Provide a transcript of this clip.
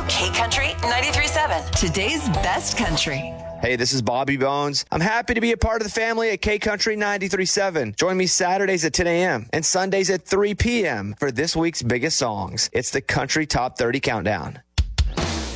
K Country 93.7. Today's best country. Hey, this is Bobby Bones. I'm happy to be a part of the family at K Country 93.7. Join me Saturdays at 10 a.m. and Sundays at 3 p.m. for this week's biggest songs. It's the Country Top 30 Countdown.